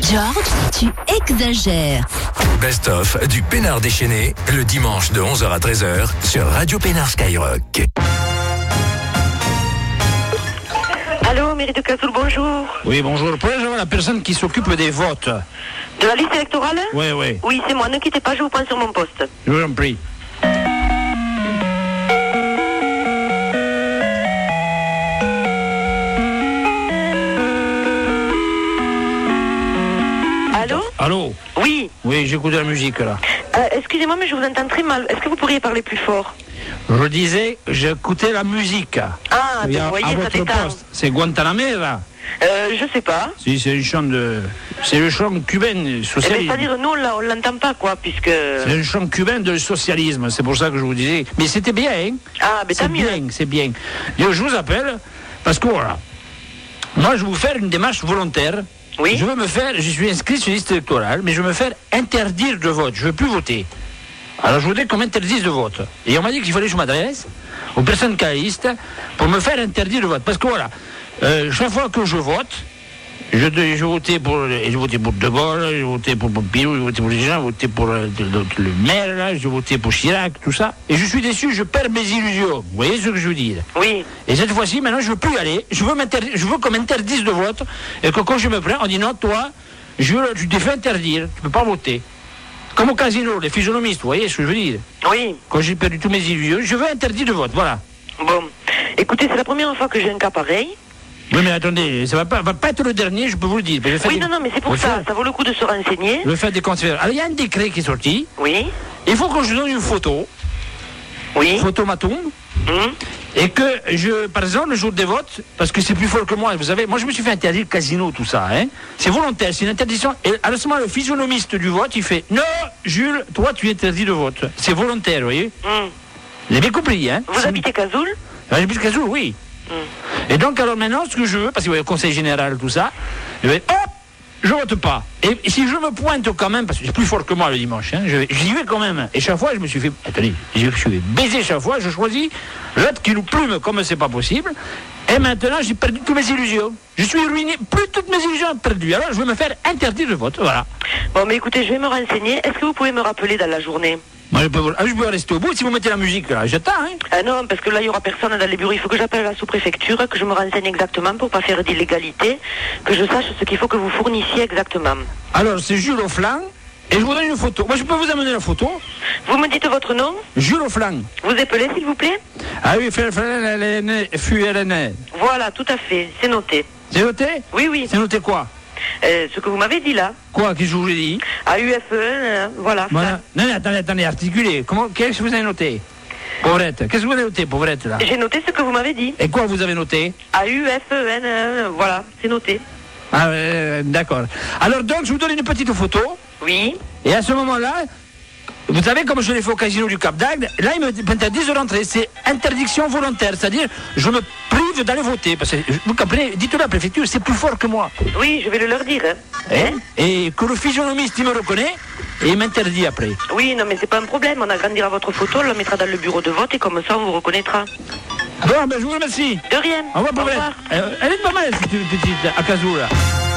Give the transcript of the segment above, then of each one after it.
George, tu exagères. Best-of du Pénard déchaîné, le dimanche de 11h à 13h sur Radio Pénard Skyrock. Allô, mairie de Cazoul, bonjour. Oui, bonjour. Pourrais-je avoir la personne qui s'occupe des votes? De la liste électorale? Oui, oui. Oui, c'est moi, ne quittez pas, je vous prends sur mon poste. Je vous en prie. Allô? Allô? Oui. Oui, j'écoute la musique là. Excusez-moi, mais je vous entends très mal. Est-ce que vous pourriez parler plus fort? Je disais, j'écoutais la musique. Ah, Et vous voyez, ça votre détend. poste. C'est Guantanamera. Je sais pas. Si, c'est le chant cubain socialiste. C'est-à-dire, nous, on l'entend pas, quoi, puisque... C'est un chant cubain de socialisme, c'est pour ça que je vous disais. Mais c'était bien, hein? Ah, mais tant mieux. C'est bien. Je vous appelle parce que voilà, moi je vais vous faire une démarche volontaire. Oui. Je suis inscrit sur la liste électorale, mais je veux me faire interdire de vote. Je ne veux plus voter. Alors je voudrais qu'on m'interdise de vote. Et on m'a dit qu'il fallait que je m'adresse aux personnes qui ont la liste pour me faire interdire de vote. Parce que voilà, chaque fois que je vote, je votais pour De Gaulle, je votais pour Pompidou, je votais pour les gens, je votais pour le maire, là, je votais pour Chirac, tout ça. Et je suis déçu, je perds mes illusions. Vous voyez ce que je veux dire? Oui. Et cette fois-ci, maintenant, je ne veux plus y aller. Je veux qu'on m'interdise de vote. Et que quand je me plains, on dit non, toi, tu t'es fait interdire, tu ne peux pas voter. Comme au casino, les physionomistes, vous voyez ce que je veux dire? Oui. Quand j'ai perdu tous mes illusions, je veux interdire de vote, voilà. Bon. Écoutez, c'est la première fois que j'ai un cas pareil. Oui, mais attendez, ça va pas être le dernier, je peux vous le dire. Oui, non, mais c'est pour ça, ça vaut le coup de se renseigner. Je vais faire des conférences. Alors, il y a un décret qui est sorti. Oui. Il faut que je donne une photo. Oui. Photo maton. Et que par exemple, le jour des votes, parce que c'est plus fort que moi, vous savez, moi je me suis fait interdire le casino, tout ça, hein. C'est volontaire, c'est une interdiction. Et à ce moment, le physionomiste du vote, il fait non, Jules, toi tu es interdit de vote. C'est volontaire, vous voyez. Vous avez bien compris, hein. Vous habitez Cazoul? J'habite Cazoul, oui. Et donc, alors maintenant, ce que je veux, parce qu'il y a le conseil général, tout ça, je vais, hop, je vote pas. Et si je me pointe quand même, parce que c'est plus fort que moi le dimanche, hein, j'y vais quand même. Et chaque fois, je me suis fait, attendez, je suis baisé chaque fois, je choisis l'autre qui nous plume comme c'est pas possible. Et maintenant, j'ai perdu toutes mes illusions. Je suis ruiné, plus toutes mes illusions perdues. Alors, je vais me faire interdire de vote, voilà. Bon, mais écoutez, je vais me renseigner. Est-ce que vous pouvez me rappeler dans la journée? Moi, je peux rester au bout si vous mettez la musique là, j'attends, hein. Ah non, parce que là, il n'y aura personne dans les bureaux. Il faut que j'appelle la sous-préfecture, que je me renseigne exactement pour pas faire d'illégalité, que je sache ce qu'il faut que vous fournissiez exactement. Alors, c'est Jules Offlan, et je vous donne une photo. Moi, je peux vous amener la photo. Vous me dites votre nom? Jules Offlan. Vous épelez, s'il vous plaît? Ah oui, FULN. Voilà, tout à fait, c'est noté. C'est noté? Oui, oui. C'est noté quoi? Ce que vous m'avez dit là. Quoi? Qu'est-ce que je vous ai dit? AUFE, voilà. Voilà. Non, attendez, articulez. Qu'est-ce que vous avez noté? Pauvrette. Qu'est-ce que vous avez noté, pauvrette, là? J'ai noté ce que vous m'avez dit. Et quoi vous avez noté? AUFEN, voilà, c'est noté. Ah, d'accord. Alors donc, je vous donne une petite photo. Oui. Et à ce moment-là, vous savez, comme je l'ai fait au casino du Cap d'Agde, là, ils m'interdisent de rentrer. C'est interdiction volontaire, c'est-à-dire, je me prive d'aller voter. Parce que, vous comprenez, dites-le à la préfecture, c'est plus fort que moi. Oui, je vais le leur dire. Hein? Et que le physionomiste, il me reconnaît, et il m'interdit après. Oui, non, mais c'est pas un problème. On agrandira votre photo, on la mettra dans le bureau de vote, et comme ça, on vous reconnaîtra. Bon, ben, je vous remercie. De rien. Au revoir. Elle est pas mal, cette petite à Cazoul, là.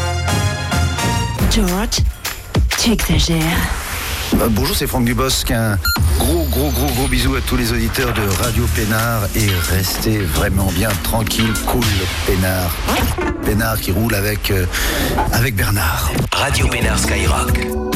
George, tu exagères. Bonjour, c'est Franck Dubosc. Un gros bisou à tous les auditeurs de Radio Pénard et restez vraiment bien tranquille, cool, Pénard. Pénard qui roule avec Bernard. Radio Pénard Skyrock.